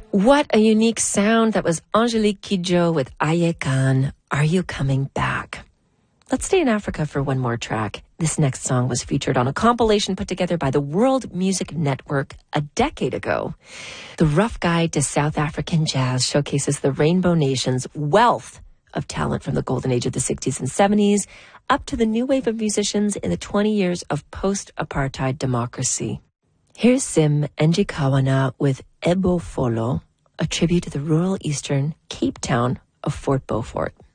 What a unique sound. That was Angelique Kidjo with Aye Khan, Are You Coming Back? Let's stay in Africa for one more track. This next song was featured on a compilation put together by the World Music Network a decade ago. The Rough Guide to South African Jazz showcases the Rainbow Nation's wealth of talent from the golden age of the 60s and 70s up to the new wave of musicians in the 20 years of post-apartheid democracy. Here's Sim Njikawana with Ebo Folo, a tribute to the rural eastern Cape Town of Fort Beaufort.